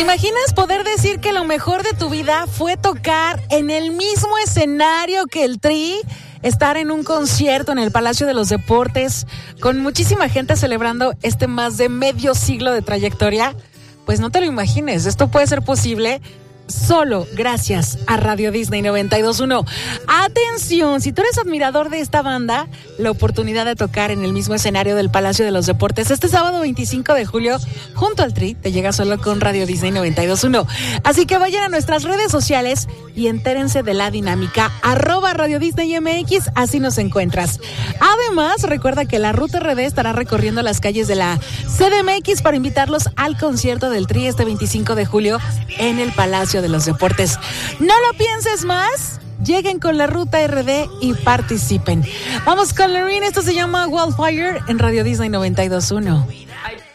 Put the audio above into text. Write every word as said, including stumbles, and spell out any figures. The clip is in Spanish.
imaginas poder decir que lo mejor de tu vida fue tocar en el mismo escenario que el Tri? Estar en un concierto en el Palacio de los Deportes con muchísima gente celebrando este más de medio siglo de trayectoria. Pues no te lo imagines, esto puede ser posible solo gracias a Radio Disney noventa y dos punto uno. Atención, si tú eres admirador de esta banda, la oportunidad de tocar en el mismo escenario del Palacio de los Deportes este sábado veinticinco de julio junto al Tri te llega solo con Radio Disney noventa y dos punto uno. Así que vayan a nuestras redes sociales y entérense de la dinámica arroba Radio Disney M X, así nos encuentras. Además, recuerda que la Ruta R D estará recorriendo las calles de la C D M X para invitarlos al concierto del Tri este veinticinco de julio en el Palacio de los Deportes. No lo pienses más, lleguen con la Ruta R D y participen. Vamos con Loreen, esto se llama Wildfire en Radio Disney noventa y dos punto uno.